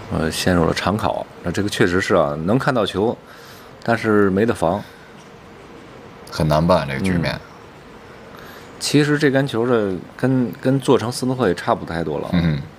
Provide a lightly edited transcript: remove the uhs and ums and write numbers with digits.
陷入了长考。那这个确实是啊，能看到球，但是没得防， 很难办这个局面。 其实这杆球的跟做成斯诺克也差不太多了。